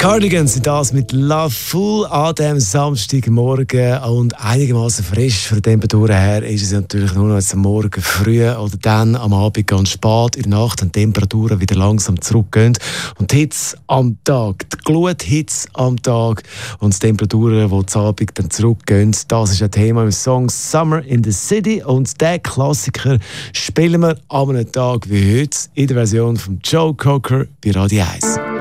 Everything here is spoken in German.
Cardigans sind das mit Love Full an diesem Samstagmorgen und einigermaßen frisch von der Temperatur her ist es natürlich nur noch am Morgen früh oder dann am Abend ganz spät in der Nacht, wenn die Temperaturen wieder langsam zurückgehen und die Hitze am Tag, die Gluthitze am Tag und die Temperaturen, die am Abend dann zurückgehen, das ist ein Thema im Song Summer in the City und diesen Klassiker spielen wir an einem Tag wie heute in der Version von Joe Cocker bei Radio 1.